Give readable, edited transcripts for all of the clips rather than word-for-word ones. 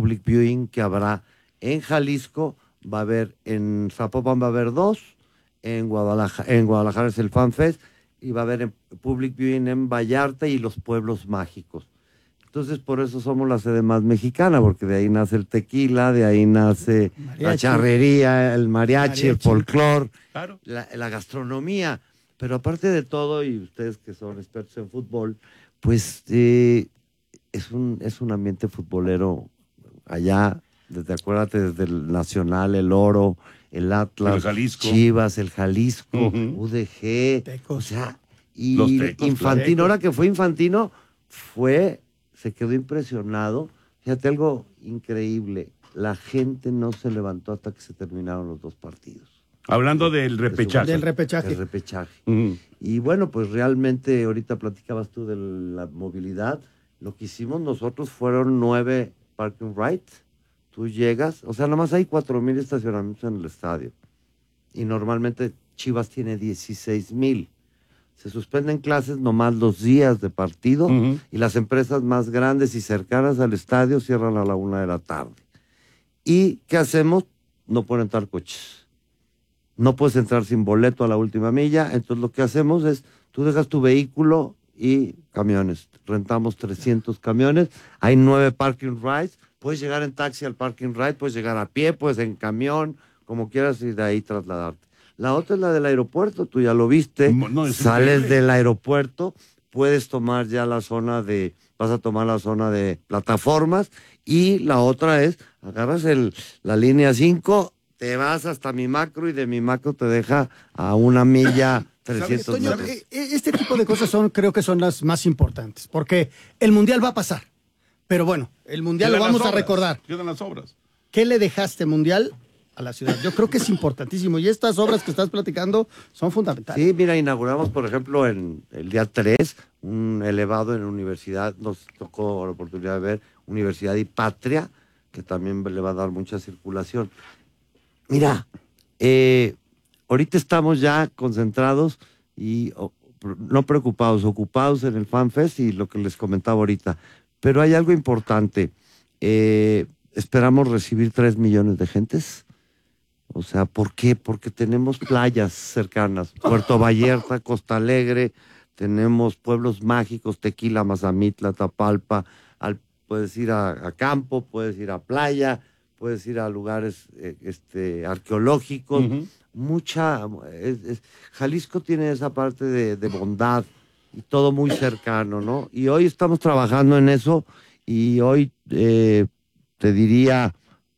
public viewing que habrá en Jalisco, va a haber en Zapopan, va a haber 2, en Guadalajara es el Fan Fest, y va a haber en public viewing en Vallarta y los pueblos mágicos. Entonces, por eso somos la sede más mexicana, porque de ahí nace el tequila, de ahí nace la charrería, el mariachi, el folclor, claro, la gastronomía. Pero aparte de todo, y ustedes que son expertos en fútbol, pues es un ambiente futbolero allá, acuérdate, desde el Nacional, el Oro, el Atlas, Chivas, el Jalisco, UDG, Tecos. O sea, y los Tecos, Infantino, ahora que fue Infantino, se quedó impresionado. Fíjate, algo increíble, la gente no se levantó hasta que se terminaron los 2 partidos. Hablando del repechaje. Del repechaje. El repechaje. Y bueno, pues realmente, ahorita platicabas tú de la movilidad, lo que hicimos nosotros fueron 9 parking rides. Tú llegas, o sea, nomás hay 4,000 estacionamientos en el estadio. Y normalmente Chivas tiene 16,000. Se suspenden clases nomás los días de partido y las empresas más grandes y cercanas al estadio cierran a la 1 de la tarde. ¿Y qué hacemos? No pueden entrar coches. No puedes entrar sin boleto a la última milla. Entonces lo que hacemos es, tú dejas tu vehículo y camiones. Rentamos 300 camiones. Hay 9 parking rides. Puedes llegar en taxi al parking ride, puedes llegar a pie, puedes en camión, como quieras, y de ahí trasladarte. La otra es la del aeropuerto, tú ya lo viste. Sales del aeropuerto, puedes tomar ya vas a tomar la zona de plataformas, y la otra es, agarras la línea 5, te vas hasta mi macro, y de mi macro te deja a 1 milla 300 metros. Este tipo de cosas creo que son las más importantes, porque el Mundial va a pasar. Pero bueno, el Mundial lo vamos a recordar. Quedan las obras. ¿Qué le dejaste, Mundial, a la ciudad? Yo creo que es importantísimo. Y estas obras que estás platicando son fundamentales. Sí, mira, inauguramos, por ejemplo, en el día 3, un elevado en la universidad. Nos tocó la oportunidad de ver Universidad y Patria, que también le va a dar mucha circulación. Mira, ahorita estamos ya concentrados y no preocupados, ocupados en el Fan Fest y lo que les comentaba ahorita. Pero hay algo importante. Esperamos recibir 3 millones de gentes. O sea, ¿por qué? Porque tenemos playas cercanas. Puerto Vallarta, Costa Alegre, tenemos pueblos mágicos, Tequila, Mazamitla, Tapalpa. Puedes ir a campo, puedes ir a playa, puedes ir a lugares arqueológicos. Jalisco tiene esa parte de bondad, y todo muy cercano, ¿no? Y hoy estamos trabajando en eso, y hoy te diría,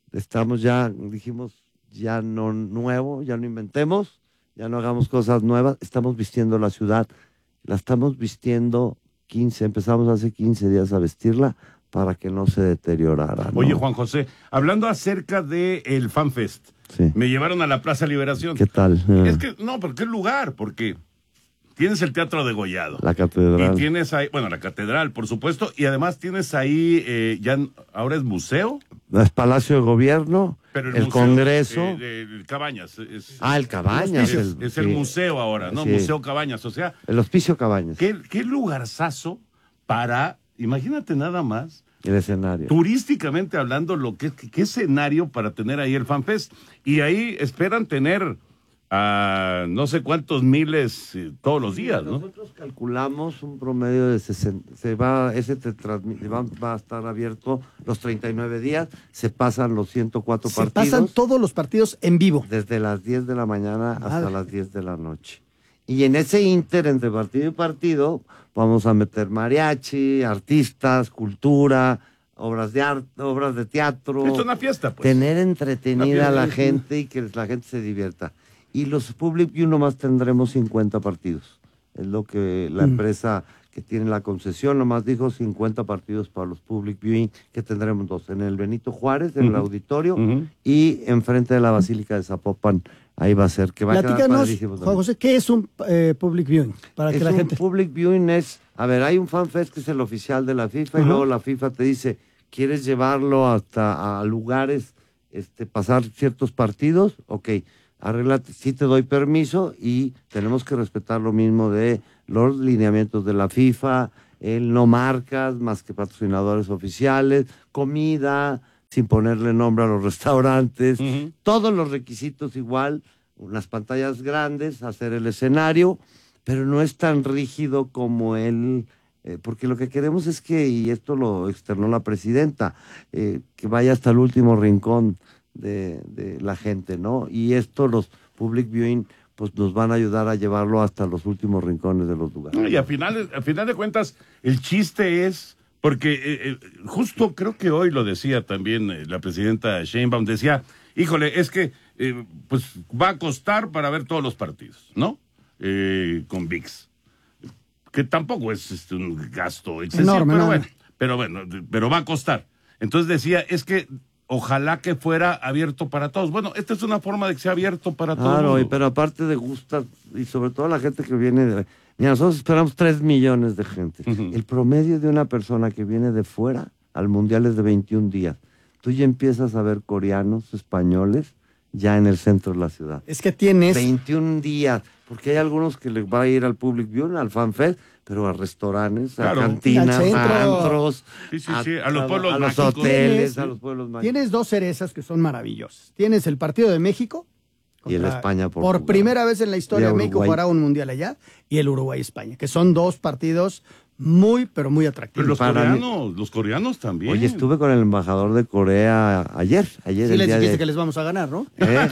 dijimos, ya no nuevo, ya no inventemos, ya no hagamos cosas nuevas, estamos vistiendo la ciudad, la estamos vistiendo empezamos hace 15 días a vestirla para que no se deteriorara, ¿no? Oye, Juan José, hablando acerca del Fan Fest, sí, me llevaron a la Plaza Liberación. ¿Qué tal? Pero qué lugar, porque tienes el Teatro Degollado. La catedral. Y tienes ahí, la catedral, por supuesto, y además tienes ahí, ahora es museo. Es Palacio de Gobierno, pero el museo, Congreso. El Cabañas. El Cabañas. Es el museo ahora, ¿no? Sí. Museo Cabañas, o sea. El Hospicio Cabañas. ¿Qué lugarzazo para, imagínate nada más. El escenario. Turísticamente hablando, ¿qué escenario para tener ahí el Fan Fest? Y ahí esperan tener no sé cuántos miles todos los días, ¿no? Nosotros calculamos un promedio de 60. Va a estar abierto los 39 días, se pasan los 104 partidos. Se pasan todos los partidos en vivo. Desde las 10 de la mañana hasta las 10 de la noche. Y en ese ínter, entre partido y partido, vamos a meter mariachi, artistas, cultura, obras de arte, obras de teatro. Es una fiesta, pues. Tener entretenida a la gente y que la gente se divierta. Y los Public View nomás tendremos 50 partidos. Es lo que la empresa que tiene la concesión nomás dijo, 50 partidos para los Public Viewing, que tendremos 2. En el Benito Juárez, en el auditorio, y enfrente de la Basílica de Zapopan. Ahí va a ser, que va a quedar padrísimo. Juan José, ¿qué es un Public Viewing? Para que la gente... Public Viewing hay un Fan Fest que es el oficial de la FIFA, y luego la FIFA te dice, ¿quieres llevarlo hasta a lugares, pasar ciertos partidos? Ok, arréglate, sí te doy permiso, y tenemos que respetar lo mismo de los lineamientos de la FIFA, no marcas más que patrocinadores oficiales, comida, sin ponerle nombre a los restaurantes, todos los requisitos igual, unas pantallas grandes, hacer el escenario, pero no es tan rígido como él, porque lo que queremos es que, y esto lo externó la presidenta, que vaya hasta el último rincón de la gente, ¿no? Y esto los public viewing pues nos van a ayudar a llevarlo hasta los últimos rincones de los lugares. Y al final de cuentas, el chiste es, porque justo creo que hoy lo decía también la presidenta Sheinbaum, decía, híjole, es que pues va a costar para ver todos los partidos, ¿no? Con ViX. Que tampoco es un gasto excesivo, enorme, pero bueno, pero va a costar. Entonces decía, es que ojalá que fuera abierto para todos. Bueno, esta es una forma de que sea abierto para todos. Claro, pero aparte de gusta, y sobre todo la gente que viene de... Mira, nosotros esperamos 3 millones de gente. El promedio de una persona que viene de fuera al Mundial es de 21 días. Tú ya empiezas a ver coreanos, españoles, ya en el centro de la ciudad. Es que tienes... 21 días, porque hay algunos que les va a ir al Public Viewing, al FanFest, pero a restaurantes, claro, a cantinas, al centro, a antros, a los pueblos a los mágicos. hoteles, a los pueblos mágicos. Tienes dos cerezas que son maravillosas. Tienes el partido de México. Y el España por primera vez en la historia Y de México Uruguay. jugará un mundial allá. Y el Uruguay-España, que son dos partidos muy, pero muy atractivos. Pero los coreanos también. Oye, estuve con el embajador de Corea ayer Sí el les día dijiste de... que les vamos a ganar, ¿no?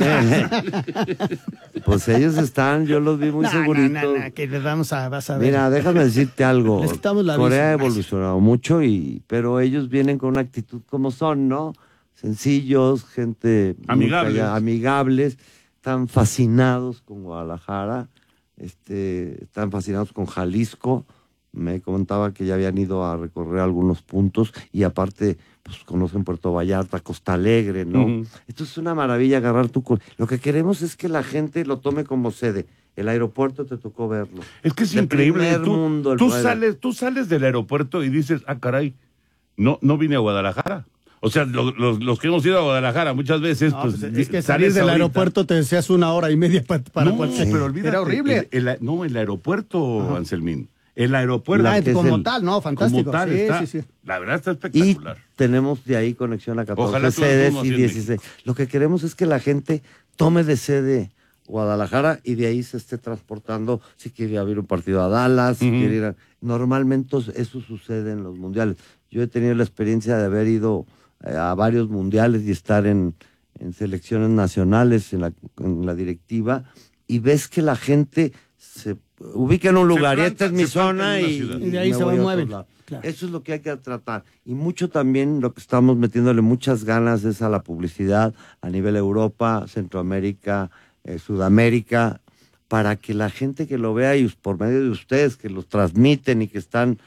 Pues ellos están, yo los vi muy seguritos. No, que les vamos a... Vas a ver. Mira, déjame decirte algo. Les quitamos la Corea ha visa. evolucionado mucho, pero ellos vienen con una actitud como son, ¿no? Sencillos, gente Amigables. amigables, están fascinados con Guadalajara, están fascinados con Jalisco. Me comentaba que ya habían ido a recorrer algunos puntos y aparte pues conocen Puerto Vallarta, Costa Alegre, ¿no? Esto es una maravilla agarrar Lo que queremos es que la gente lo tome como sede. El aeropuerto te tocó verlo. Es que es De increíble. primer mundo, Tú sales del aeropuerto y dices, ah, caray, no vine a Guadalajara. O sea, los que hemos ido a Guadalajara muchas veces, No, pues es que sales salir del ahorita. aeropuerto te deseas 1 hora y media para No, cualquier... pero olvídate. Era horrible. El aeropuerto, Anselmín. El aeropuerto. Como tal, ¿no? Fantástico. Como tal Sí, está, sí. La verdad está Y espectacular. tenemos de ahí conexión a 14 Ojalá sedes tuviéramos y así en 16. Lo que queremos es que la gente tome de sede Guadalajara y de ahí se esté transportando si quiere ir a ver un partido a Dallas, si quiere ir a... Normalmente eso sucede en los mundiales. Yo he tenido la experiencia de haber ido a varios mundiales y estar en selecciones nacionales, en la directiva, y ves que la gente se ubica en un lugar, y esta es mi zona, y de ahí me se voy a mueven. otro lado. Claro. Eso es lo que hay que tratar. Y mucho también lo que estamos metiéndole muchas ganas es a la publicidad a nivel Europa, Centroamérica, Sudamérica, para que la gente que lo vea y por medio de ustedes que los transmiten y que están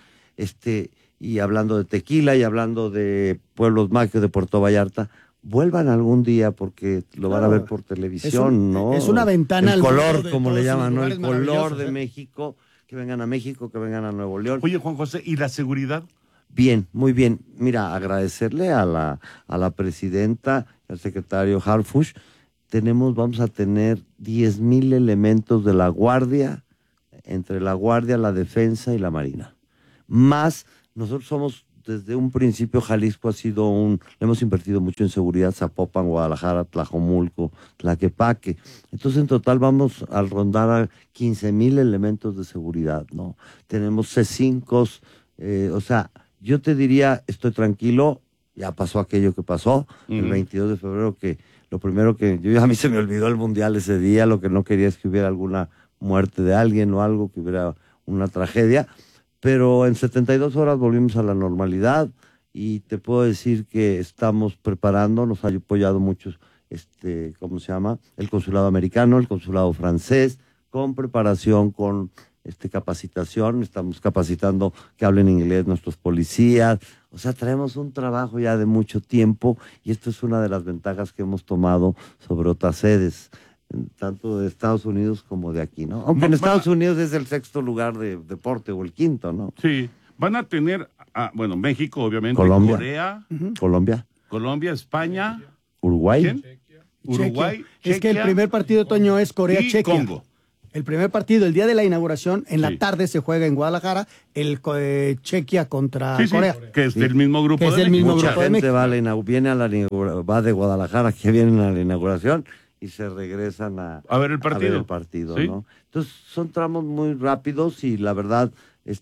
y hablando de Tequila y hablando de pueblos mágicos de Puerto Vallarta, vuelvan algún día porque lo van a ver por televisión, ¿no? Es una ventana el al mundo color, de como le todos llaman, ¿no? esos El lugares color maravillosos, de México, que vengan a México, que vengan a Nuevo León. Oye, Juan José, ¿y la seguridad? Bien, muy bien. Mira, agradecerle a la presidenta, al secretario Harfush. Vamos a tener 10,000 elementos de la Guardia, entre la Guardia, la Defensa y la Marina. Más, nosotros somos, desde un principio, Jalisco le hemos invertido mucho en seguridad, Zapopan, Guadalajara, Tlajomulco, Tlaquepaque. Entonces, en total vamos a rondar a 15,000 elementos de seguridad, ¿no? Tenemos C5, o sea, yo te diría, estoy tranquilo, ya pasó aquello que pasó, el 22 de febrero, que lo primero a mí se me olvidó el Mundial ese día, lo que no quería es que hubiera alguna muerte de alguien o algo, que hubiera una tragedia, pero en 72 horas volvimos a la normalidad y te puedo decir que estamos preparando, nos ha apoyado mucho, ¿cómo se llama? El consulado americano, el consulado francés, con preparación, con capacitación, estamos capacitando que hablen inglés nuestros policías, o sea, traemos un trabajo ya de mucho tiempo y esto es una de las ventajas que hemos tomado sobre otras sedes, tanto de Estados Unidos como de aquí, ¿no? Aunque en Estados Unidos es el 6º lugar de deporte o el 5º, ¿no? Sí, van a tener, México, obviamente, Colombia. Corea, Colombia, España, Uruguay. ¿quién? Uruguay, Es que el primer partido de otoño es y Corea-Chequia. Congo. El primer partido, el día de la inauguración, en la tarde se juega en Guadalajara, el Chequia contra Corea. Que es del mismo grupo que de es del mismo Mucha grupo de gente México. va de Guadalajara, que vienen a la inauguración y se regresan a ver el partido. ver el partido, ¿Sí? ¿no? Entonces son tramos muy rápidos y la verdad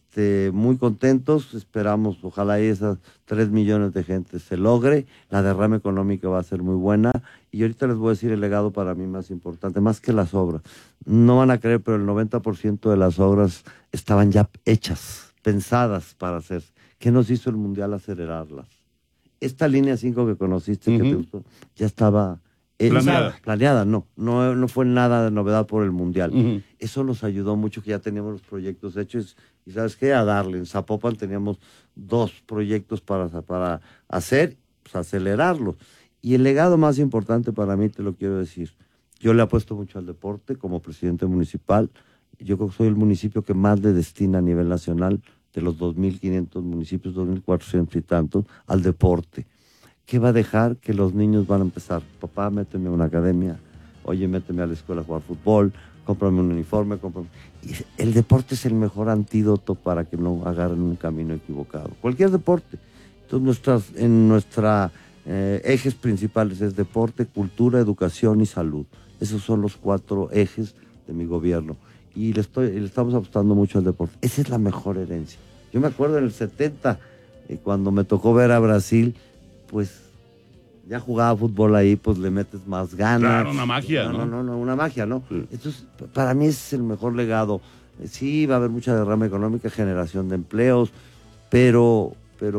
muy contentos. Esperamos, ojalá esas 3 millones de gente se logre. La derrama económica va a ser muy buena. Y ahorita les voy a decir el legado para mí más importante, más que las obras. No van a creer, pero el 90% de las obras estaban ya hechas, pensadas para hacer. ¿Qué nos hizo el Mundial? Acelerarlas. Esta línea 5 que conociste, que te gustó, ya estaba planeada. No fue nada de novedad por el Mundial. Eso nos ayudó mucho, que ya teníamos los proyectos hechos. Y ¿sabes qué? A darle. En Zapopan teníamos 2 proyectos para hacer, pues acelerarlos. Y el legado más importante para mí, te lo quiero decir, yo le apuesto mucho al deporte como presidente municipal. Yo creo que soy el municipio que más le destina a nivel nacional, de los 2.500 municipios, 2.400 y tantos, al deporte. ¿Qué va a dejar? Que los niños van a empezar. Papá, méteme a una academia. Oye, méteme a la escuela a jugar fútbol. Cómprame un uniforme. Y el deporte es el mejor antídoto para que no agarren un camino equivocado. Cualquier deporte. Entonces, nuestra ejes principales es deporte, cultura, educación y salud. Esos son los 4 ejes de mi gobierno. Y le estamos apostando mucho al deporte. Esa es la mejor herencia. Yo me acuerdo en el 70, cuando me tocó ver a Brasil, pues ya jugaba fútbol ahí, pues le metes más ganas. Claro, una magia, ¿no? No, una magia, ¿no? Sí. Entonces, para mí ese es el mejor legado. Sí, va a haber mucha derrama económica, generación de empleos, pero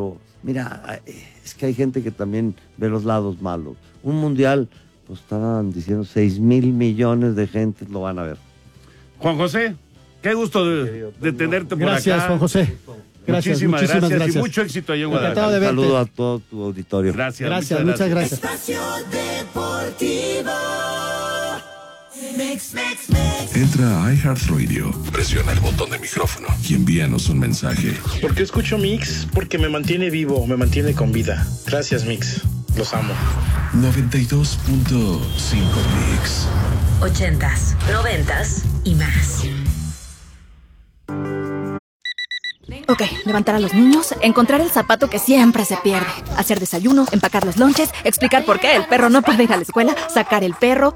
mira, es que hay gente que también ve los lados malos. Un mundial, pues estaban diciendo 6,000 millones de gente lo van a ver. Juan José, qué gusto de tenerte por acá. Gracias, Juan José. Muchísimas gracias y mucho éxito allá en Guadalajara. de verte. Un saludo a todo tu auditorio. Gracias, Muchas gracias. Espacio Deportivo. Entra a iHeartRadio, presiona el botón de micrófono y envíanos un mensaje. ¿Por qué escucho Mix? Porque me mantiene vivo, me mantiene con vida. Gracias, Mix. Los amo. 92.5 Mix. 80s, 90s y más. Ok, levantar a los niños, encontrar el zapato que siempre se pierde, hacer desayuno, empacar los lonches, explicar por qué el perro no puede ir a la escuela, sacar el perro,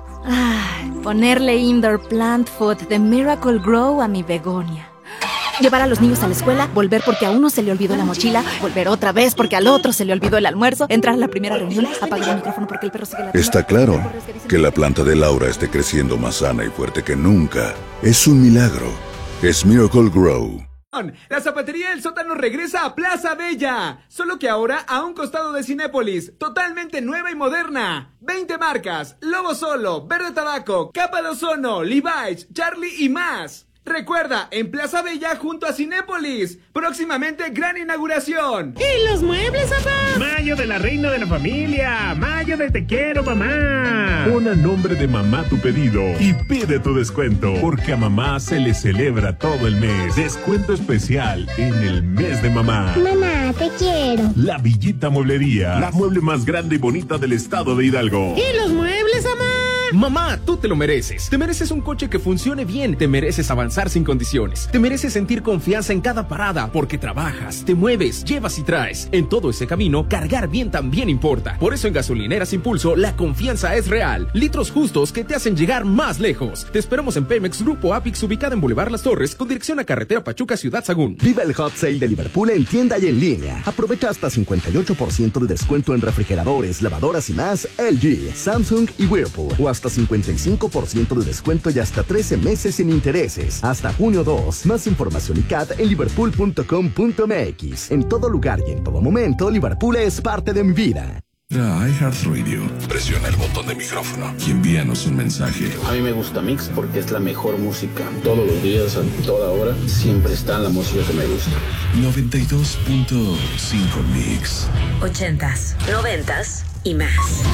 ponerle indoor plant food de Miracle Grow a mi begonia. Llevar a los niños a la escuela, volver porque a uno se le olvidó la mochila, volver otra vez porque al otro se le olvidó el almuerzo, entrar a la primera reunión, apagar el micrófono porque el perro sigue ladrando. Está claro que la planta de Laura esté creciendo más sana y fuerte que nunca. Es un milagro. Es Miracle Grow. La zapatería del sótano regresa a Plaza Bella, solo que ahora a un costado de Cinépolis, totalmente nueva y moderna. 20 marcas, Lobo Solo, Verde Tabaco, Capa de Ozono, Levi's, Charlie y más. Recuerda, en Plaza Bella junto a Cinépolis. Próximamente gran inauguración. ¿Y los muebles, papá? Mayo de la reina de la familia. Mayo de te quiero, mamá. Pon a nombre de mamá tu pedido y pide tu descuento, porque a mamá se le celebra todo el mes. Descuento especial en el mes de mamá. Mamá, te quiero. La Villita Mueblería, la mueble más grande y bonita del estado de Hidalgo. ¿Y los muebles, mamá? Mamá, tú te lo mereces. Te mereces un coche que funcione bien. Te mereces avanzar sin condiciones. Te mereces sentir confianza en cada parada, porque trabajas, te mueves, llevas y traes. En todo ese camino, cargar bien también importa. Por eso en Gasolineras Impulso, la confianza es real. Litros justos que te hacen llegar más lejos. Te esperamos en Pemex Grupo Apix, ubicada en Boulevard Las Torres, con dirección a Carretera Pachuca, Ciudad Sagún. Viva el Hot Sale de Liverpool en tienda y en línea. Aprovecha hasta 58% de descuento en refrigeradores, lavadoras y más LG, Samsung y Whirlpool. O hasta 55% de descuento y hasta 13 meses sin intereses. Hasta junio 2. Más información y CAT en liverpool.com.mx. En todo lugar y en todo momento, Liverpool es parte de mi vida. A iHeartRadio, presiona el botón de micrófono y envíanos un mensaje. A mí me gusta Mix porque es la mejor música. Todos los días, a toda hora, siempre está la música que me gusta. 92.5 Mix. 80s, 90s y más.